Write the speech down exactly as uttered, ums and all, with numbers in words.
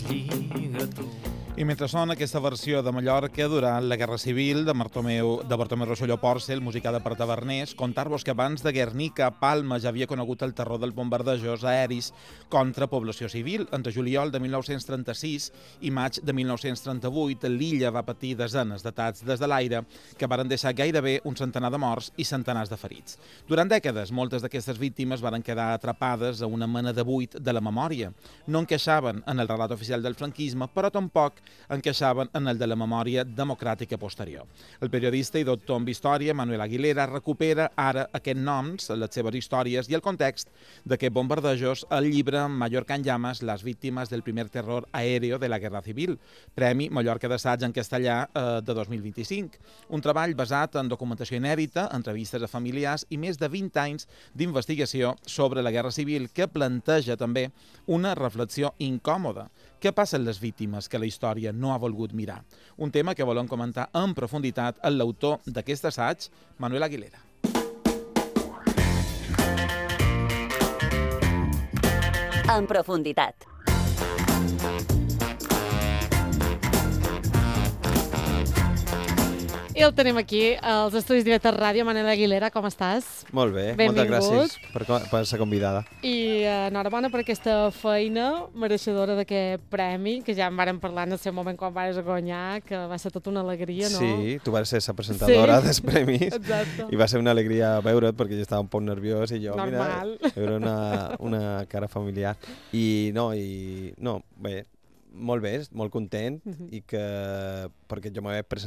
lliga tu. I mentre sona aquesta versió de Mallorca durant la Guerra Civil de Bartomeu, de Bartomeu Rosselló Porcel, musicada per taverners, contar-vos que abans de Guernica, Palma ja havia conegut el terror dels bombardejos aeris contra població civil. Entre juliol de mil nou-cents trenta-sis i maig de mil nou-cents trenta-vuit, l'illa va patir desenes d'atacs des de l'aire que varen deixar gairebé un centenar de morts i centenars de ferits. Durant dècades, moltes d'aquestes víctimes varen quedar atrapades a una mena de buit de la memòria. No encaixaven en el relat oficial del franquisme, però tampoc encaixaven en el de la memòria democràtica posterior. El periodista i doctor en història, Manuel Aguilera, recupera ara aquests noms, les seves històries i el context d'aquests bombardejos al llibre Mallorca en llamas, les víctimes del primer terror aéreo de la Guerra Civil, Premi Mallorca d'Assaig en castellà eh, de dos mil vint-i-cinc. Un treball basat en documentació inèdita, entrevistes a familiars i més de vint anys d'investigació sobre la Guerra Civil que planteja també una reflexió incòmoda. Què passa amb les víctimes que la història no ha volgut mirar? Un tema que volem comentar en profunditat amb l'autor d'aquest assaig, Manuel Aguilera. En profunditat. I el tenim aquí, als Estudis Directes Ràdio. Manel Aguilera, com estàs? Molt bé, Benvingut. moltes gràcies per, per ser convidada. I eh, enhorabona per aquesta feina mereixedora d'aquest premi, que ja en vàrem parlar en el seu moment quan vas guanyar, que va ser tota una alegria, no? Sí, tu vas ser la presentadora Sí. dels premis. Exacte. I va ser una alegria veure't perquè jo estava un poc nerviós i jo, Normal. mira, veure una, una cara familiar. I no, i no, bé, molt bé, molt content, Mhm. i que perquè jo m'havia presentat